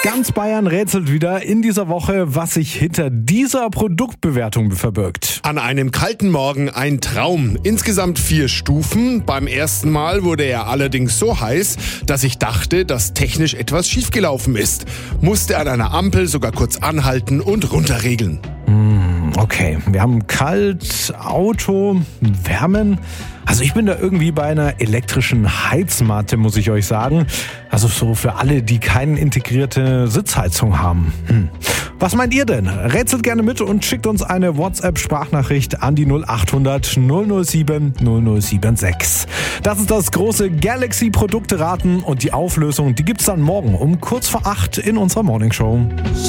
Ganz Bayern rätselt wieder in dieser Woche, was sich hinter dieser Produktbewertung verbirgt. An einem kalten Morgen ein Traum. Insgesamt 4 Stufen. Beim ersten Mal wurde er allerdings so heiß, dass ich dachte, dass technisch etwas schiefgelaufen ist. Musste an einer Ampel sogar kurz anhalten und runterregeln. Okay, wir haben kalt, Auto, Wärmen. Also ich bin da irgendwie bei einer elektrischen Heizmatte, muss ich euch sagen. Also so für alle, die keine integrierte Sitzheizung haben. Was meint ihr denn? Rätselt gerne mit und schickt uns eine WhatsApp-Sprachnachricht an die 0800 007 0076. Das ist das große Galaxy-Produkte-Raten und die Auflösung, die gibt's dann morgen um kurz vor 8 in unserer Morningshow.